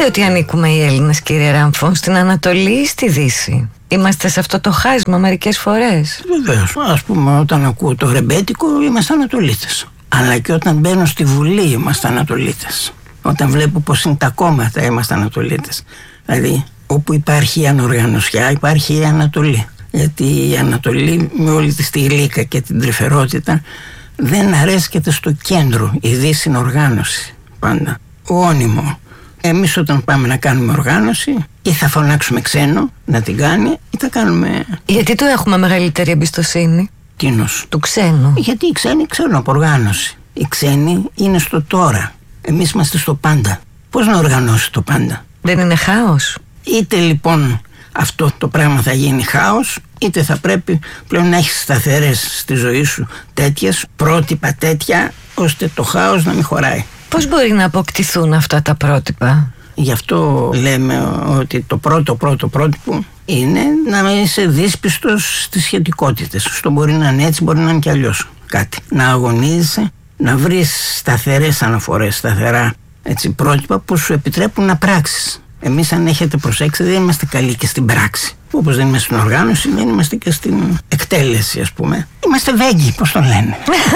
Θεωρείτε ότι ανήκουμε οι Έλληνες, κύριε Ράμφο, στην Ανατολή ή στη Δύση? Είμαστε σε αυτό το χάσμα μερικές φορές. Βεβαίως. Ας πούμε, όταν ακούω το ρεμπέτικο, είμαστε Ανατολίτες. Αλλά και όταν μπαίνω στη Βουλή, είμαστε Ανατολίτες. Όταν βλέπω πως είναι τα κόμματα, είμαστε Ανατολίτες. Δηλαδή, όπου υπάρχει η ανοργανωσιά, υπάρχει η Ανατολή. Γιατί η Ανατολή, με όλη τη γλύκα και την τρυφερότητα, δεν αρέσκεται στο κέντρο. Η Δύση είναι οργάνωση πάντα. Όνιμο. Εμείς όταν πάμε να κάνουμε οργάνωση, ή θα φωνάξουμε ξένο να την κάνει, ή θα κάνουμε. Γιατί του έχουμε μεγαλύτερη εμπιστοσύνη? Τίνος. Του ξένου. Γιατί οι ξένοι ξέρουν από οργάνωση. Οι ξένοι είναι στο τώρα. Εμείς είμαστε στο πάντα. Πώς να οργανώσει το πάντα? Δεν είναι χάος? Είτε λοιπόν αυτό το πράγμα θα γίνει χάος, είτε θα πρέπει πλέον να έχεις σταθερές στη ζωή σου τέτοιες, πρότυπα τέτοια, ώστε το χάος να μην χωράει. Πώς μπορεί να αποκτηθούν αυτά τα πρότυπα? Γι' αυτό λέμε ότι το πρώτο πρότυπο είναι να είσαι δύσπιστος στις σχετικότητες. Αυτό μπορεί να είναι έτσι, μπορεί να είναι και αλλιώς κάτι. Να αγωνίζεσαι, να βρεις σταθερές αναφορές, σταθερά έτσι, πρότυπα που σου επιτρέπουν να πράξεις. Εμείς, αν έχετε προσέξει, δεν είμαστε καλοί και στην πράξη. Όπως δεν είμαστε στην οργάνωση, δεν είμαστε και στην εκτέλεση, ας πούμε. Είμαστε βέγγοι, πώς το λένε.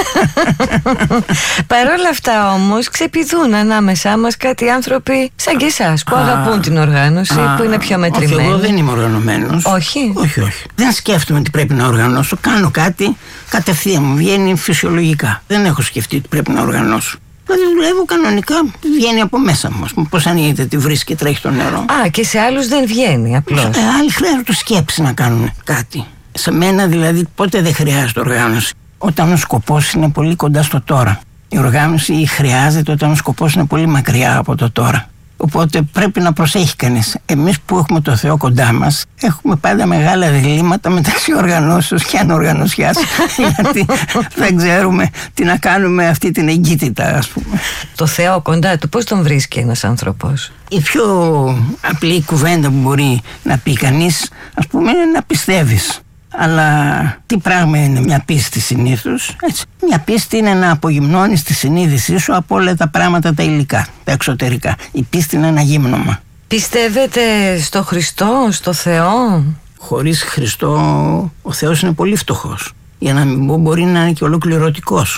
Παρ' όλα αυτά όμως ξεπηδούν ανάμεσά μας κάτι άνθρωποι σαν και εσάς που αγαπούν την οργάνωση, που είναι πιο μετρημένοι. Όχι, εγώ δεν είμαι οργανωμένος. Όχι. Όχι. Δεν σκέφτομαι ότι πρέπει να οργανώσω. Κάνω κάτι, κατευθείαν μου βγαίνει φυσιολογικά. Δεν έχω σκεφτεί ότι πρέπει να οργανώσω. Δηλαδή δουλεύω κανονικά, βγαίνει από μέσα μου. Πώς ανοίγεται τη βρύση και τρέχει το νερό. Α, και σε άλλους δεν βγαίνει απλώς. Άλλοι χρειάζονται σκέψη να κάνουν κάτι. Σε μένα δηλαδή πότε δεν χρειάζεται οργάνωση? Όταν ο σκοπός είναι πολύ κοντά στο τώρα. Η οργάνωση χρειάζεται όταν ο σκοπός είναι πολύ μακριά από το τώρα. Οπότε πρέπει να προσέχει κανείς. Εμείς που έχουμε το Θεό κοντά μας, έχουμε πάντα μεγάλα διλήμματα μεταξύ οργανώσεως και ανοργανωσιάς. Γιατί δεν ξέρουμε τι να κάνουμε αυτή την εγκύτητα, ας πούμε. Το Θεό κοντά του, πώς τον βρίσκει ένας άνθρωπος? Η πιο απλή κουβέντα που μπορεί να πει κανείς, ας πούμε, είναι να πιστεύεις. Αλλά τι πράγμα είναι μια πίστη συνήθως? Έτσι. Μια πίστη είναι να απογυμνώνεις τη συνείδησή σου από όλα τα πράγματα τα υλικά, τα εξωτερικά. Η πίστη είναι ένα γύμνομα. Πιστεύετε στο Χριστό, στο Θεό? Χωρίς Χριστό ο Θεός είναι πολύ φτωχός. Για να μην πω, μπορεί να είναι και ολοκληρωτικός.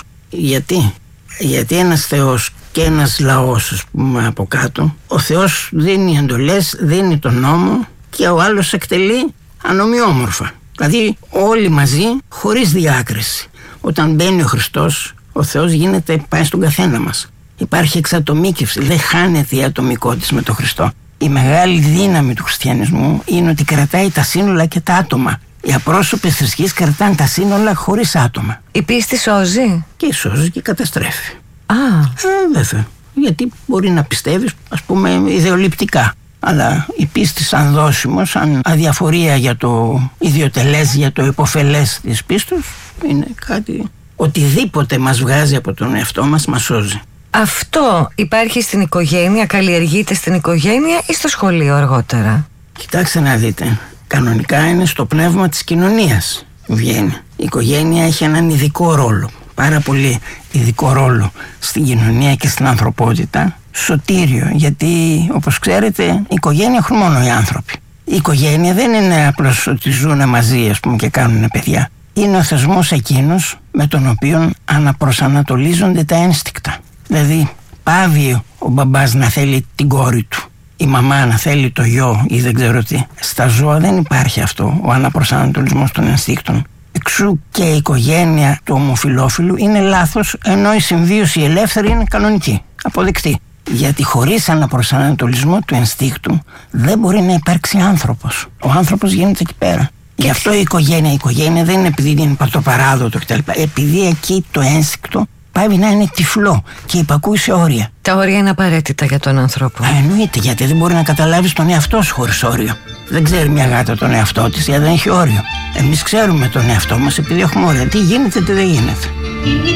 Γιατί ένας Θεός και ένας λαός, ας πούμε, από κάτω, ο Θεός δίνει εντολές, δίνει τον νόμο και ο άλλος εκτελεί ανομοιόμορφα. Δηλαδή όλοι μαζί, χωρίς διάκριση. Όταν μπαίνει ο Χριστός, ο Θεός πάει στον καθένα μας. Υπάρχει εξατομίκευση, δεν χάνεται η ατομικότητα με τον Χριστό. Η μεγάλη δύναμη του χριστιανισμού είναι ότι κρατάει τα σύνολα και τα άτομα. Οι απρόσωπες θρησκείες κρατάνε τα σύνολα χωρίς άτομα. Η πίστη σώζει? Και σώζει και καταστρέφει. Βέβαια. Γιατί μπορεί να πιστεύεις, ας πούμε, ιδεολειπτικά. Αλλά η πίστη σαν δόσιμο, σαν αδιαφορία για το ιδιοτελές, για το υποφελές της πίστης, είναι κάτι. Οτιδήποτε μας βγάζει από τον εαυτό μας σώζει. Αυτό υπάρχει στην οικογένεια, καλλιεργείται στην οικογένεια ή στο σχολείο αργότερα? Κοιτάξτε να δείτε, κανονικά είναι στο πνεύμα της κοινωνίας βγαίνει. Η οικογένεια έχει έναν ειδικό ρόλο, πάρα πολύ ειδικό ρόλο στην κοινωνία και στην ανθρωπότητα. Σωτήριο, γιατί όπως ξέρετε η οικογένεια έχουν μόνο οι άνθρωποι. Η οικογένεια δεν είναι απλώς ότι ζουν μαζί, ας πούμε, και κάνουν παιδιά. Είναι ο θεσμός εκείνος με τον οποίο αναπροσανατολίζονται τα ένστικτα. Δηλαδή πάβει ο μπαμπάς να θέλει την κόρη του, η μαμά να θέλει το γιο ή δεν ξέρω τι. Στα ζώα δεν υπάρχει αυτό, ο αναπροσανατολισμός των ενστίκτων. Εξού και η οικογένεια του ομοφυλόφιλου είναι λάθος, ενώ η συμβίωση ελεύθερη είναι κανονική, αποδεκτή. Γιατί χωρίς αναπροσανατολισμό του ενστίκτου δεν μπορεί να υπάρξει άνθρωπος. Ο άνθρωπος γίνεται εκεί πέρα. Γι' αυτό η οικογένεια δεν είναι επειδή είναι πρωτοπαράδοτο κτλ. Επειδή εκεί το ένστικτο πάει να είναι τυφλό και υπακούει σε όρια. Τα όρια είναι απαραίτητα για τον άνθρωπο. Εννοείται, γιατί δεν μπορεί να καταλάβει τον εαυτό σου χωρίς όριο. Δεν ξέρει μια γάτα τον εαυτό της γιατί δεν έχει όριο. Εμείς ξέρουμε τον εαυτό μας επειδή έχουμε όρια. Τι γίνεται, τι δεν γίνεται.